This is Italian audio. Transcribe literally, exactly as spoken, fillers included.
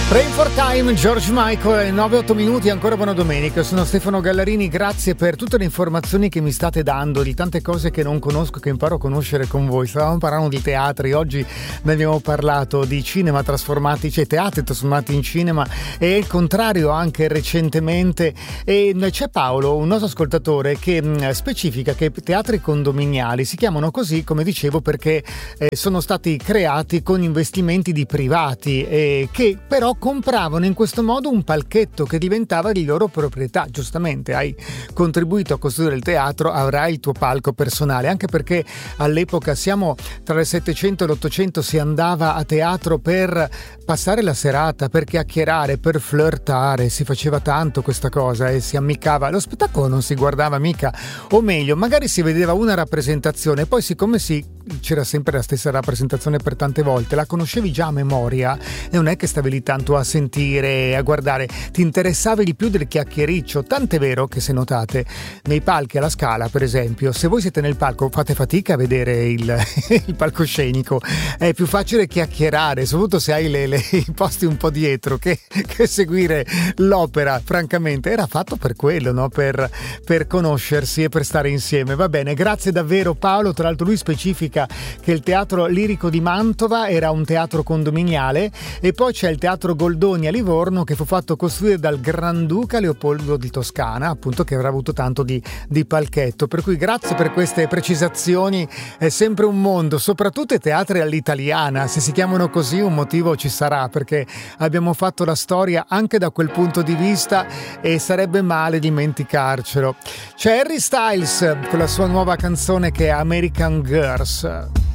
Rain for Time, George Michael, nove otto minuti, ancora buona domenica. Sono Stefano Gallarini, grazie per tutte le informazioni che mi state dando, di tante cose che non conosco, che imparo a conoscere con voi. Stavamo parlando di teatri, oggi ne abbiamo parlato, di cinema trasformati, cioè teatri trasformati in cinema, e il contrario anche recentemente. E c'è Paolo, un nostro ascoltatore, che specifica che teatri condominiali si chiamano così, come dicevo, perché eh, sono stati creati con investimenti di privati, eh, che però compravano in questo modo un palchetto che diventava di loro proprietà. Giustamente hai contribuito a costruire il teatro, avrai il tuo palco personale, anche perché all'epoca, siamo tra il settecento e l'ottocento, si andava a teatro per passare la serata, per chiacchierare, per flirtare, si faceva tanto questa cosa e si ammiccava. Lo spettacolo non si guardava mica, o meglio, magari si vedeva una rappresentazione, poi siccome si c'era sempre la stessa rappresentazione per tante volte, la conoscevi già a memoria e non è che stavi lì tanto a sentire, a guardare, ti interessavi di più del chiacchiericcio. Tant'è vero che, se notate, nei palchi alla Scala, per esempio, se voi siete nel palco fate fatica a vedere il, il palcoscenico, è più facile chiacchierare, soprattutto se hai le, le, i posti un po' dietro, che, che seguire l'opera. Francamente era fatto per quello, no? per, per conoscersi e per stare insieme. Va bene, grazie davvero Paolo. Tra l'altro lui specifica che il Teatro Lirico di Mantova era un teatro condominiale, e poi c'è il Teatro Goldoni a Livorno, che fu fatto costruire dal Granduca Leopoldo di Toscana, appunto, che avrà avuto tanto di, di palchetto. Per cui grazie per queste precisazioni, è sempre un mondo, soprattutto i teatri all'italiana, se si chiamano così un motivo ci sarà, perché abbiamo fatto la storia anche da quel punto di vista e sarebbe male dimenticarcelo. C'è Harry Styles con la sua nuova canzone che è American Girls.